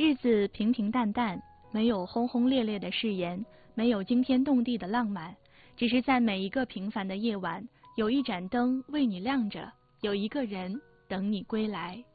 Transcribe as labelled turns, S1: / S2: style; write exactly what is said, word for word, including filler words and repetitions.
S1: 日子平平淡淡，没有轰轰烈烈的誓言，没有惊天动地的浪漫，只是在每一个平凡的夜晚，有一盏灯为你亮着，有一个人等你归来。